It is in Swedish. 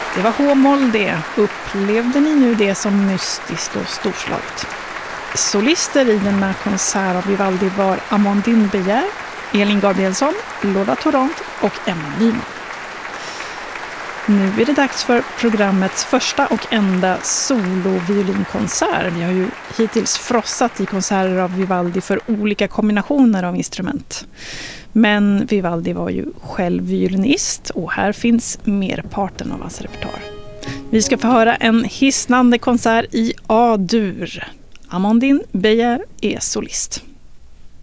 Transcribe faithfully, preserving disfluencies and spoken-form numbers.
Det var H-moll det. Upplevde ni nu det som mystiskt och storslaget? Solister i denna konsert av Vivaldi var Amandine Beyer, Elin Gabrielsson, Lola Torrent och Emma Nyman. Nu är det dags för programmets första och enda solo-violinkonsert. Vi har ju hittills frossat i konserter av Vivaldi för olika kombinationer av instrument. Men Vivaldi var ju själv violinist och här finns merparten av hans repertoar. Vi ska få höra en hisnande konsert i A-dur. Amandine Beyer är solist.